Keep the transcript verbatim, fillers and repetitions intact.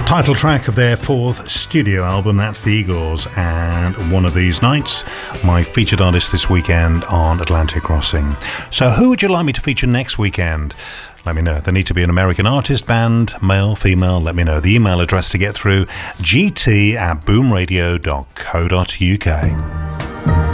Title track of their fourth studio album, that's the Eagles, and One of These Nights, my featured artist this weekend on Atlantic Crossing. So who would you like me to feature next weekend? Let me know. There need to be an American artist, band, male, female, let me know. The email address to get through, gt at boomradio dot co dot uk.